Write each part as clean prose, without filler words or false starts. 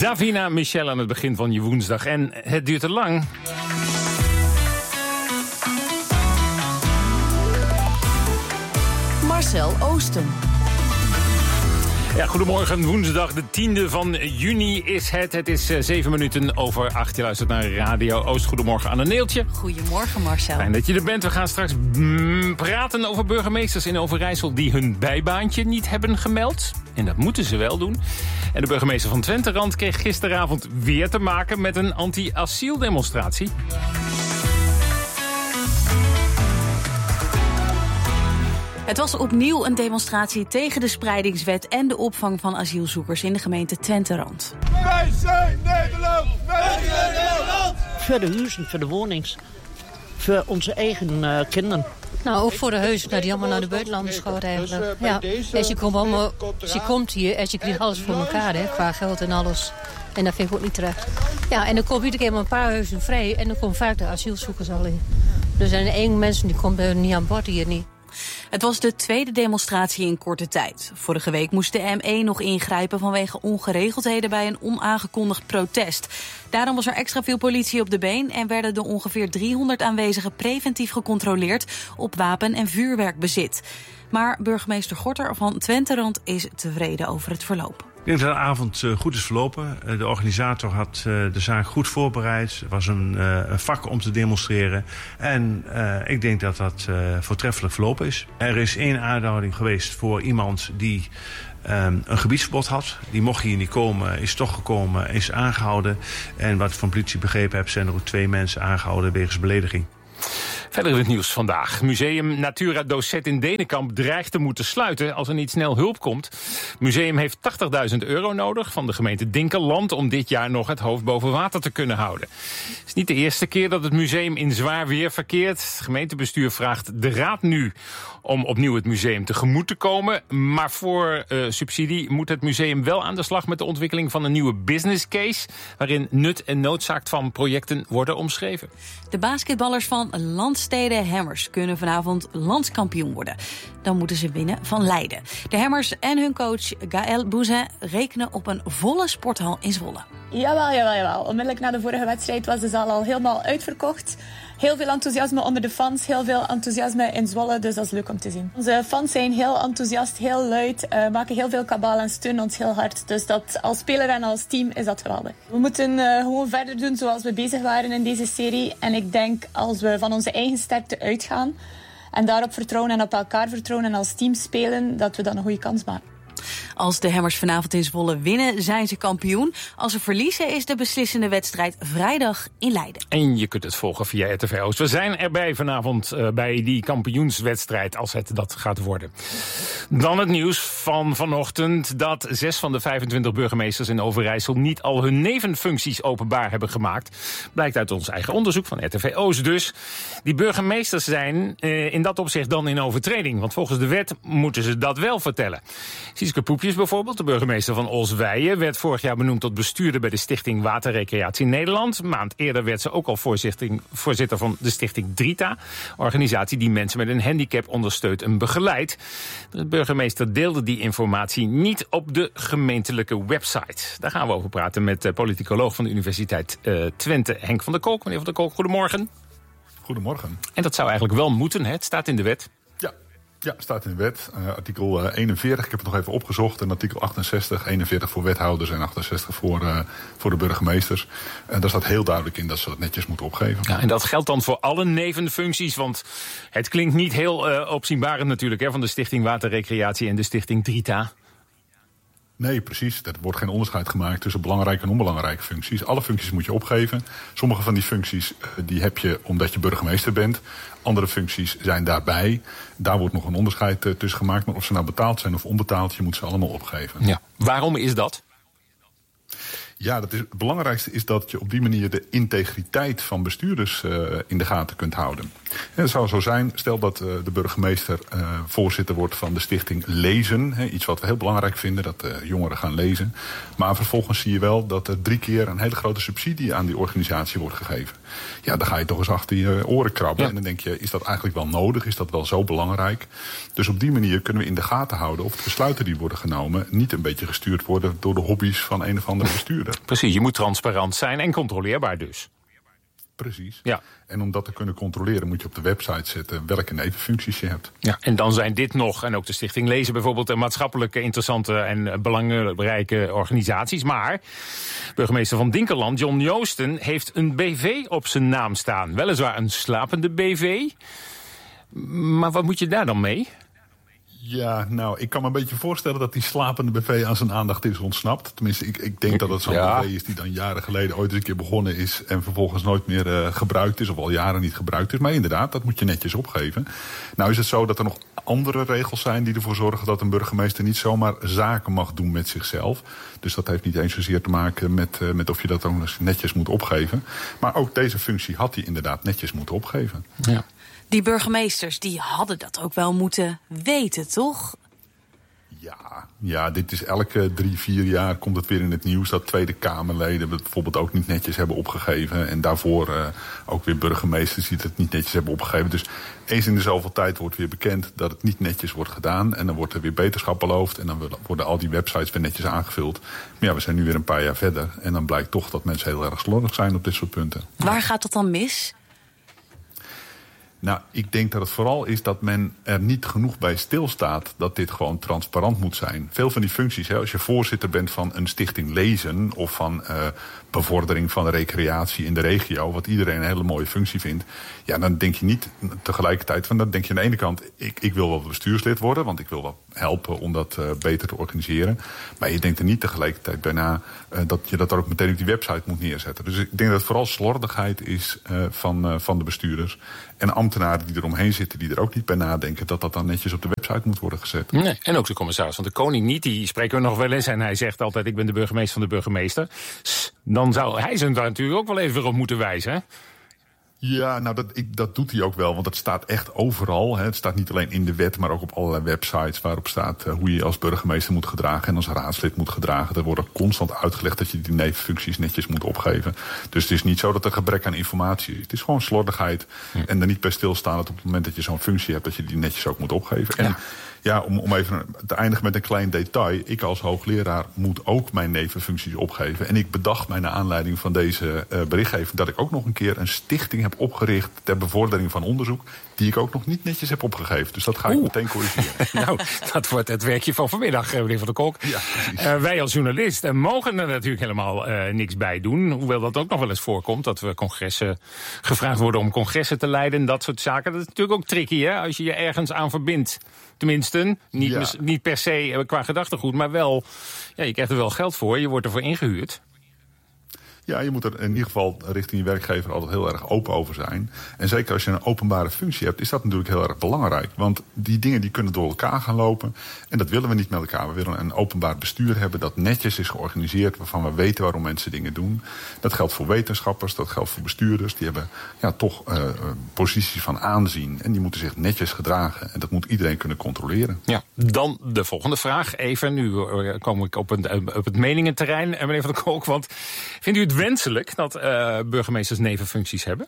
Davina Michel aan het begin van je woensdag. En het duurt te lang. Marcel Oosten. Ja, goedemorgen, woensdag de 10e van juni is het. Het is 7 minuten over 8. Je luistert naar Radio Oost. Goedemorgen Anne Neeltje. Goedemorgen Marcel. Fijn dat je er bent. We gaan straks praten over burgemeesters in Overijssel die hun bijbaantje niet hebben gemeld. En dat moeten ze wel doen. En de burgemeester van Twenterand kreeg gisteravond weer te maken met een anti-asieldemonstratie. Het was opnieuw een demonstratie tegen de spreidingswet en de opvang van asielzoekers in de gemeente Twenterand. Wij zijn Nederland! Wij zijn Nederland! Voor de huizen, voor de wonings. Voor onze eigen kinderen. Nou, ook voor de huizen, die allemaal naar de buitenlanders gaat eigenlijk. Ja, en ze komt hier en ze krijgt alles voor elkaar, hè, qua geld en alles. En dat vind ik ook niet terecht. Ja, en dan komt iedere keer maar een paar huizen vrij en dan komen vaak de asielzoekers al in. Er zijn één mensen die komen niet aan bod hier niet. Het was de tweede demonstratie in korte tijd. Vorige week moest de ME nog ingrijpen vanwege ongeregeldheden bij een onaangekondigd protest. Daarom was er extra veel politie op de been en werden de ongeveer 300 aanwezigen preventief gecontroleerd op wapen- en vuurwerkbezit. Maar burgemeester Gorter van Twenterand is tevreden over het verloop. Ik denk dat de avond goed is verlopen. De organisator had de zaak goed voorbereid. Het was een vak om te demonstreren. En ik denk dat dat voortreffelijk verlopen is. Er is 1 aanhouding geweest voor iemand die een gebiedsverbod had. Die mocht hier niet komen, is toch gekomen, is aangehouden. En wat ik van politie begrepen heb, zijn er ook 2 mensen aangehouden wegens belediging. Verder in het nieuws vandaag. Museum Natura Docet in Denenkamp dreigt te moeten sluiten als er niet snel hulp komt. Het museum heeft €80.000 nodig van de gemeente Dinkeland om dit jaar nog het hoofd boven water te kunnen houden. Het is niet de eerste keer dat het museum in zwaar weer verkeert. Het gemeentebestuur vraagt de raad nu om opnieuw het museum tegemoet te komen. Maar voor subsidie moet het museum wel aan de slag met de ontwikkeling van een nieuwe business case, waarin nut en noodzaak van projecten worden omschreven. De basketballers van Landstede Hammers kunnen vanavond landskampioen worden. Dan moeten ze winnen van Leiden. De Hammers en hun coach Gaël Bouzin rekenen op een volle sporthal in Zwolle. Jawel. Onmiddellijk na de vorige wedstrijd was de zaal al helemaal uitverkocht. Heel veel enthousiasme onder de fans, heel veel enthousiasme in Zwolle, dus dat is leuk om te zien. Onze fans zijn heel enthousiast, heel luid, maken heel veel kabaal en steunen ons heel hard. Dus dat als speler en als team is dat geweldig. We moeten gewoon verder doen zoals we bezig waren in deze serie. En ik denk als we van onze eigen sterkte uitgaan en daarop vertrouwen en op elkaar vertrouwen en als team spelen, dat we dan een goede kans maken. Als de Hammers vanavond in Zwolle winnen, zijn ze kampioen. Als ze verliezen, is de beslissende wedstrijd vrijdag in Leiden. En je kunt het volgen via RTV Oost. We zijn erbij vanavond bij die kampioenswedstrijd, als het dat gaat worden. Dan het nieuws van vanochtend dat 6 van de 25 burgemeesters in Overijssel niet al hun nevenfuncties openbaar hebben gemaakt. Blijkt uit ons eigen onderzoek van RTV Oost dus. Die burgemeesters zijn in dat opzicht dan in overtreding. Want volgens de wet moeten ze dat wel vertellen. Sieske Poepjes bijvoorbeeld, de burgemeester van Oswijen, werd vorig jaar benoemd tot bestuurder bij de Stichting Waterrecreatie Nederland. Een maand eerder werd ze ook al voorzitter van de Stichting Drita, organisatie die mensen met een handicap ondersteunt en begeleidt. De burgemeester deelde die informatie niet op de gemeentelijke website. Daar gaan we over praten met politicoloog van de Universiteit Twente, Henk van der Kolk. Meneer van der Kolk, goedemorgen. Goedemorgen. En dat zou eigenlijk wel moeten, hè? Het staat in de wet. Ja, staat in de wet. Artikel 41, ik heb het nog even opgezocht. En artikel 68, 41 voor wethouders en 68 voor de burgemeesters. En daar staat heel duidelijk in dat ze dat netjes moeten opgeven. Ja, en dat geldt dan voor alle nevenfuncties, want het klinkt niet heel opzienbarend natuurlijk, hè, van de Stichting Waterrecreatie en de Stichting Drita. Nee, precies. Er wordt geen onderscheid gemaakt tussen belangrijke en onbelangrijke functies. Alle functies moet je opgeven. Sommige van die functies die heb je omdat je burgemeester bent. Andere functies zijn daarbij. Daar wordt nog een onderscheid tussen gemaakt. Maar of ze nou betaald zijn of onbetaald, je moet ze allemaal opgeven. Ja. Waarom is dat? Ja, het belangrijkste is dat je op die manier de integriteit van bestuurders in de gaten kunt houden. En het zou zo zijn, stel dat de burgemeester voorzitter wordt van de stichting Lezen. Iets wat we heel belangrijk vinden, dat jongeren gaan lezen. Maar vervolgens zie je wel dat er 3 keer een hele grote subsidie aan die organisatie wordt gegeven. Ja, dan ga je toch eens achter je oren krabben. Ja. En dan denk je, is dat eigenlijk wel nodig? Is dat wel zo belangrijk? Dus op die manier kunnen we in de gaten houden of de besluiten die worden genomen niet een beetje gestuurd worden door de hobby's van een of andere bestuurder. verder. Precies, je moet transparant zijn en controleerbaar dus. Precies. Ja. En om dat te kunnen controleren moet je op de website zetten welke nevenfuncties je hebt. Ja, en dan zijn dit nog, en ook de Stichting Lezen bijvoorbeeld, maatschappelijke interessante en belangrijke organisaties. Maar burgemeester van Dinkeland, John Joosten, heeft een BV op zijn naam staan. Weliswaar een slapende BV. Maar wat moet je daar dan mee? Ja, nou, ik kan me een beetje voorstellen dat die slapende BV aan zijn aandacht is ontsnapt. Tenminste, ik denk dat het zo'n BV is die dan jaren geleden ooit eens een keer begonnen is en vervolgens nooit meer gebruikt is of al jaren niet gebruikt is. Maar inderdaad, dat moet je netjes opgeven. Nou is het zo dat er nog andere regels zijn die ervoor zorgen dat een burgemeester niet zomaar zaken mag doen met zichzelf. Dus dat heeft niet eens zozeer te maken met of je dat ook netjes moet opgeven. Maar ook deze functie had hij inderdaad netjes moeten opgeven. Ja. Die burgemeesters die hadden dat ook wel moeten weten, toch? Ja, dit is elke 3-4 jaar komt het weer in het nieuws dat Tweede Kamerleden het bijvoorbeeld ook niet netjes hebben opgegeven. En daarvoor ook weer burgemeesters die het niet netjes hebben opgegeven. Dus eens in de zoveel tijd wordt weer bekend dat het niet netjes wordt gedaan. En dan wordt er weer beterschap beloofd. En dan worden al die websites weer netjes aangevuld. Maar ja, we zijn nu weer een paar jaar verder. En dan blijkt toch dat mensen heel erg slordig zijn op dit soort punten. Waar gaat dat dan mis? Nou, ik denk dat het vooral is dat men er niet genoeg bij stilstaat dat dit gewoon transparant moet zijn. Veel van die functies, als je voorzitter bent van een stichting Lezen of van bevordering van de recreatie in de regio, wat iedereen een hele mooie functie vindt, ja, dan denk je niet tegelijkertijd van, dan denk je aan de ene kant, ik wil wel bestuurslid worden, want ik wil wel helpen om dat beter te organiseren. Maar je denkt er niet tegelijkertijd bij na dat je dat er ook meteen op die website moet neerzetten. Dus ik denk dat het vooral slordigheid is van de bestuurders. En ambtenaren die eromheen zitten, die er ook niet bij nadenken dat dat dan netjes op de website moet worden gezet. Nee, en ook de commissaris van de Koning niet. Die spreken we nog wel eens en hij zegt altijd, ik ben de burgemeester van de burgemeester. Dan zou hij ze daar natuurlijk ook wel even op moeten wijzen, hè? Ja, nou dat doet hij ook wel, want het staat echt overal. Hè. Het staat niet alleen in de wet, maar ook op allerlei websites waarop staat hoe je als burgemeester moet gedragen en als raadslid moet gedragen. Er wordt constant uitgelegd dat je die nevenfuncties netjes moet opgeven. Dus het is niet zo dat er gebrek aan informatie is. Het is gewoon slordigheid en er niet bij stilstaan dat op het moment dat je zo'n functie hebt, dat je die netjes ook moet opgeven. En ja, om even te eindigen met een klein detail. Ik als hoogleraar moet ook mijn nevenfuncties opgeven. En ik bedacht mij naar aanleiding van deze berichtgeving dat ik ook nog een keer een stichting heb opgericht ter bevordering van onderzoek, die ik ook nog niet netjes heb opgegeven. Dus dat ga ik meteen corrigeren. Nou, dat wordt het werkje van vanmiddag, meneer Van der Kolk. Ja, wij als journalist mogen er natuurlijk helemaal niks bij doen. Hoewel dat ook nog wel eens voorkomt, dat we congressen gevraagd worden om congressen te leiden. Dat soort zaken. Dat is natuurlijk ook tricky, hè, als je je ergens aan verbindt. Tenminste, niet per se qua gedachtegoed, maar wel, ja, je krijgt er wel geld voor, je wordt ervoor ingehuurd. Ja, je moet er in ieder geval richting je werkgever altijd heel erg open over zijn. En zeker als je een openbare functie hebt, is dat natuurlijk heel erg belangrijk. Want die dingen die kunnen door elkaar gaan lopen. En dat willen we niet met elkaar. We willen een openbaar bestuur hebben dat netjes is georganiseerd, waarvan we weten waarom mensen dingen doen. Dat geldt voor wetenschappers, dat geldt voor bestuurders. Die hebben toch posities van aanzien. En die moeten zich netjes gedragen. En dat moet iedereen kunnen controleren. Ja, dan de volgende vraag. Even, nu kom ik op het meningenterrein, meneer Van der Kolk. Want vindt u het wenselijk dat burgemeesters nevenfuncties hebben?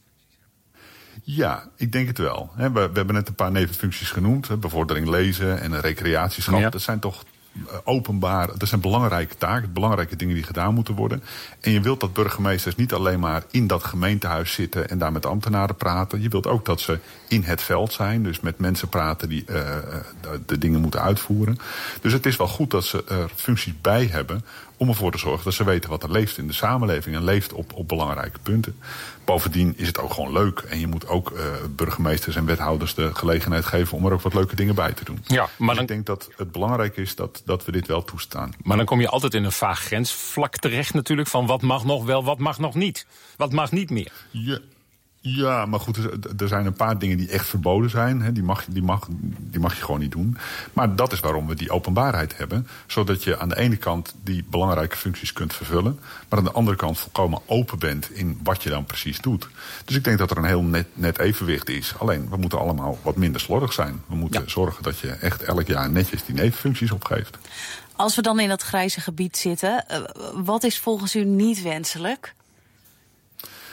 Ja, ik denk het wel. We hebben net een paar nevenfuncties genoemd. Bevordering lezen en recreatieschap. Ja. Dat zijn toch openbaar, dat zijn belangrijke taken, belangrijke dingen die gedaan moeten worden. En je wilt dat burgemeesters niet alleen maar in dat gemeentehuis zitten en daar met ambtenaren praten. Je wilt ook dat ze in het veld zijn, dus met mensen praten die de dingen moeten uitvoeren. Dus het is wel goed dat ze er functies bij hebben om ervoor te zorgen dat ze weten wat er leeft in de samenleving en leeft op belangrijke punten. Bovendien is het ook gewoon leuk. En je moet ook burgemeesters en wethouders de gelegenheid geven om er ook wat leuke dingen bij te doen. Ja, maar dus ik denk dat het belangrijk is dat we dit wel toestaan. Maar dan kom je altijd in een vaag grensvlak terecht natuurlijk van wat mag nog wel, wat mag nog niet. Wat mag niet meer. Ja, maar goed, er zijn een paar dingen die echt verboden zijn. Hè. Die mag je gewoon niet doen. Maar dat is waarom we die openbaarheid hebben. Zodat je aan de ene kant die belangrijke functies kunt vervullen, maar aan de andere kant volkomen open bent in wat je dan precies doet. Dus ik denk dat er een heel net evenwicht is. Alleen, we moeten allemaal wat minder slordig zijn. We moeten zorgen dat je echt elk jaar netjes die nevenfuncties opgeeft. Als we dan in dat grijze gebied zitten, wat is volgens u niet wenselijk?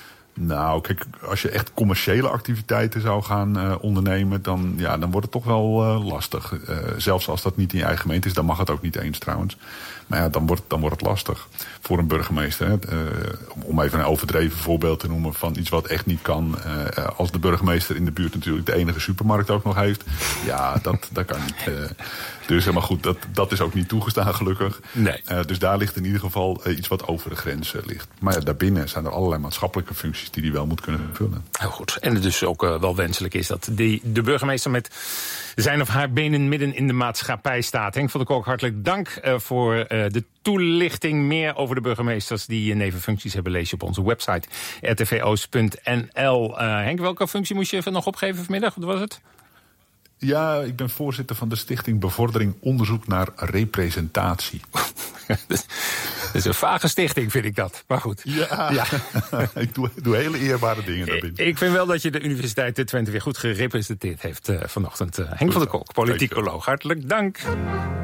Nou, kijk, als je echt commerciële activiteiten zou gaan ondernemen, dan wordt het toch wel lastig. Zelfs als dat niet in je eigen gemeente is, dan mag het ook niet eens trouwens. Maar ja, dan wordt het lastig voor een burgemeester. Hè. Om even een overdreven voorbeeld te noemen van iets wat echt niet kan. Als de burgemeester in de buurt natuurlijk de enige supermarkt ook nog heeft. Ja, dat kan niet. Dus maar goed, dat is ook niet toegestaan gelukkig. Nee. Dus daar ligt in ieder geval iets wat over de grens ligt. Maar ja, daarbinnen zijn er allerlei maatschappelijke functies die hij wel moet kunnen vervullen. Heel goed. En het dus ook wel wenselijk is dat de burgemeester met zijn of haar benen midden in de maatschappij staat. Henk van der Kolk, hartelijk dank voor de toelichting. Meer over de burgemeesters die nevenfuncties hebben lees je op onze website rtvoost.nl. Henk, welke functie moest je even nog opgeven vanmiddag? Wat was het? Ja, ik ben voorzitter van de Stichting Bevordering Onderzoek naar Representatie. Dat is een vage stichting, vind ik dat. Maar goed. Ja. Ik doe hele eerbare dingen daarbinnen. Ik vind wel dat je de Universiteit Twente weer goed gerepresenteerd heeft vanochtend. Henk van der Kolk, politicoloog. Hartelijk dank.